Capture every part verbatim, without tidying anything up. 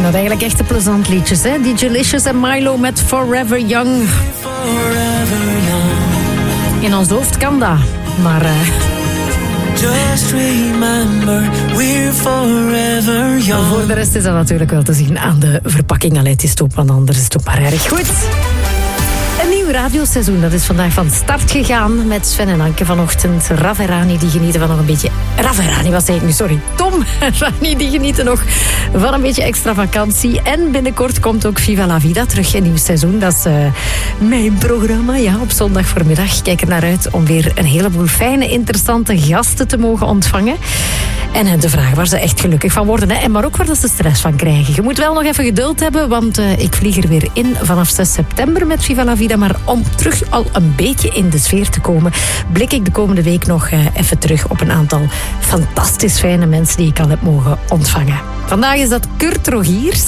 dat eigenlijk echt een plezant liedjes, hè? D J Licious en Milo met Forever Young. Forever young. In ons hoofd kan dat, maar... Uh... Just remember, we're forever young. Voor de rest is dat natuurlijk wel te zien aan de verpakking. Allee, het is top, want anders is het ook maar erg goed. Een nieuw radioseizoen, dat is vandaag van start gegaan met Sven en Anke vanochtend. Raf en Rani, die genieten van nog een beetje... Raf en Rani, wat zei ik nu? Sorry. Tom en Rani, die genieten nog van een beetje extra vakantie. En binnenkort komt ook Viva la Vida terug, een nieuw seizoen. Dat is uh, mijn programma, ja, op zondag voormiddag. Ik kijk er naar uit om weer een heleboel fijne, interessante gasten te mogen ontvangen. En de vraag waar ze echt gelukkig van worden. Hè. En maar ook waar ze stress van krijgen. Je moet wel nog even geduld hebben, want uh, ik vlieg er weer in vanaf zes september met Viva la Vida. Maar om terug al een beetje in de sfeer te komen, blik ik de komende week nog uh, even terug op een aantal fantastisch fijne mensen die ik al heb mogen ontvangen. Vandaag is dat Kurt Rogiers.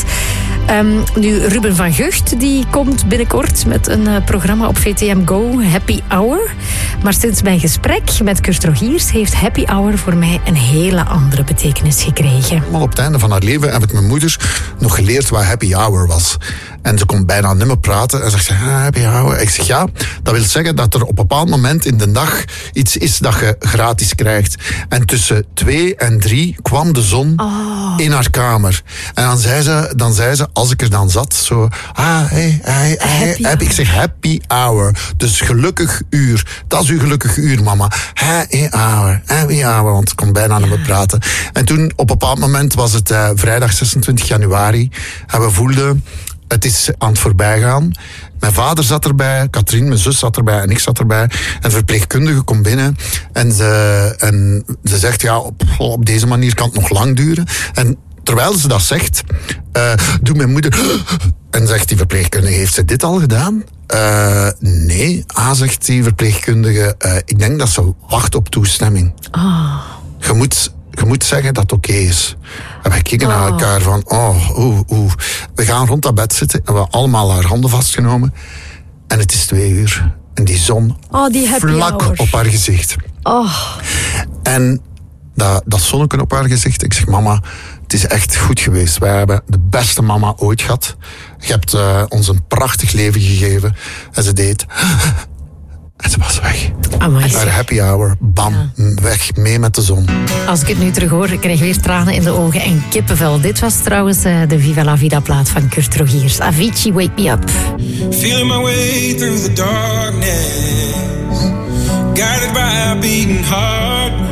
Um, nu, Ruben van Gucht die komt binnenkort met een uh, programma op V T M Go, Happy Hour. Maar sinds mijn gesprek met Kurt Rogiers heeft Happy Hour voor mij een hele andere betekenis gekregen. Maar op het einde van haar leven heb ik mijn moeder nog geleerd wat Happy Hour was. En ze kon bijna niet meer praten en zegt ze, ah, Happy Hour. Ik zeg ja, dat wil zeggen dat er op een bepaald moment in de dag iets is dat je gratis krijgt. En tussen twee en drie kwam de zon oh. in haar kamer. En dan zei ze, dan zei ze als ik er dan zat, zo, ah, hey, hey, hey, happy. Ik zeg Happy Hour. Dus gelukkig uur. Dat is uw gelukkig uur, mama. Happy Hour, Happy Hour. Want ik kon bijna ja. niet meer praten. En toen, op een bepaald moment, was het uh, vrijdag zesentwintig januari. En we voelden, het is aan het voorbijgaan. Mijn vader zat erbij, Katrien, mijn zus zat erbij en ik zat erbij. En de verpleegkundige komt binnen en ze, en ze zegt, ja, op, op deze manier kan het nog lang duren. En terwijl ze dat zegt, uh, doet mijn moeder... En zegt die verpleegkundige, heeft ze dit al gedaan? Uh, nee, ah, zegt die verpleegkundige, uh, ik denk dat ze wacht op toestemming. Oh. Je moet... Je moet zeggen dat het oké okay is. En wij keken oh. naar elkaar van, oh, oeh, oeh. We gaan rond dat bed zitten en we hebben allemaal haar handen vastgenomen. En het is twee uur. En die zon oh, die vlak hour. op haar gezicht. Oh. En dat, dat zonnetje op haar gezicht. Ik zeg, mama, het is echt goed geweest. Wij hebben de beste mama ooit gehad. Je hebt uh, ons een prachtig leven gegeven. En ze deed... En ze was weg. Amai. Haar happy hour, bam, ja. weg, mee met de zon. Als ik het nu terug hoor, ik krijg weer tranen in de ogen en kippenvel. Dit was trouwens uh, de Viva la Vida plaat van Kurt Rogiers. Avicii, Wake Me Up. Feeling my way through the darkness, guided by a beating heart.